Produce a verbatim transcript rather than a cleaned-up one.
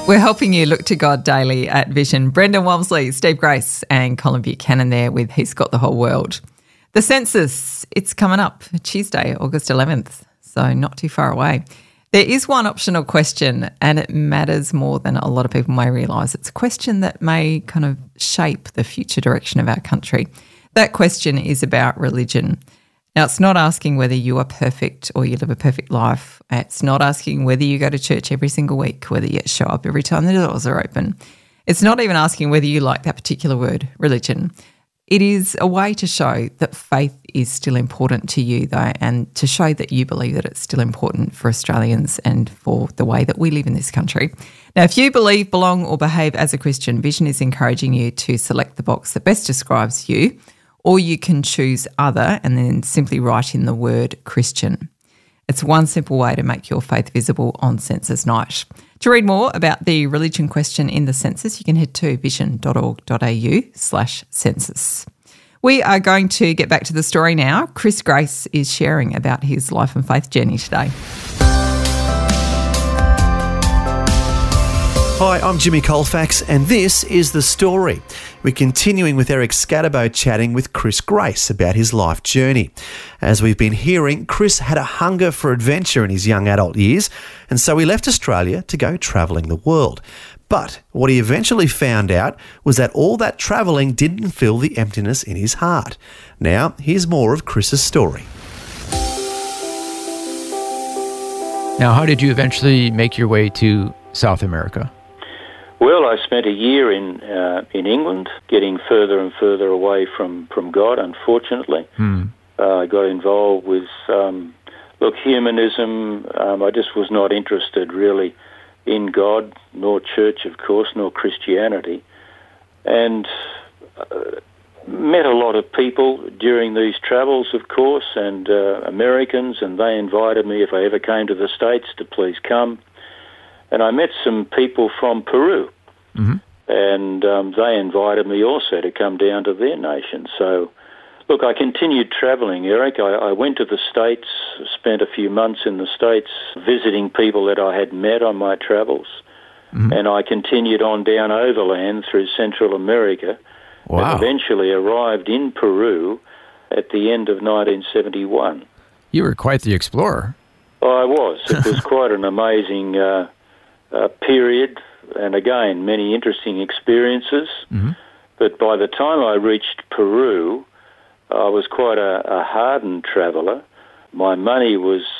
We're helping you look to God daily at Vision. Brendan Walmsley, Steve Grace and Colin Buchanan there with He's Got the Whole World. The census, it's coming up Tuesday, August eleventh, so not too far away. There is one optional question and it matters more than a lot of people may realise. It's a question that may kind of shape the future direction of our country. That question is about religion. Now, it's not asking whether you are perfect or you live a perfect life. It's not asking whether you go to church every single week, whether you show up every time the doors are open. It's not even asking whether you like that particular word, religion. It is a way to show that faith is still important to you, though, and to show that you believe that it's still important for Australians and for the way that we live in this country. Now, if you believe, belong or behave as a Christian, Vision is encouraging you to select the box that best describes you, or you can choose other and then simply write in the word Christian. It's one simple way to make your faith visible on census night. To read more about the religion question in the census, you can head to vision.org.au slash census. We are going to get back to the story now. Chris Grace is sharing about his life and faith journey today. Hi, I'm Jimmy Colfax, and this is The Story. We're continuing with Eric Scatterbo chatting with Chris Grace about his life journey. As we've been hearing, Chris had a hunger for adventure in his young adult years, and so he left Australia to go travelling the world. But what he eventually found out was that all that travelling didn't fill the emptiness in his heart. Now, here's more of Chris's story. Now, how did you eventually make your way to South America? Well, I spent a year in uh, in England, getting further and further away from, from God, unfortunately. Hmm. Uh, I got involved with, um, look, humanism. Um, I just was not interested, really, in God, nor church, of course, nor Christianity. And uh, met a lot of people during these travels, of course, and uh, Americans, and they invited me, if I ever came to the States, to please come. And I met some people from Peru, mm-hmm. and um, they invited me also to come down to their nation. So, look, I continued travelling, Eric. I, I went to the States, spent a few months in the States visiting people that I had met on my travels, mm-hmm. and I continued on down overland through Central America, wow. and eventually arrived in Peru at the end of nineteen seventy-one. You were quite the explorer. Oh, I was. It was quite an amazing uh, uh, period, and again, many interesting experiences. Mm-hmm. But by the time I reached Peru, I was quite a, a hardened traveller. My money was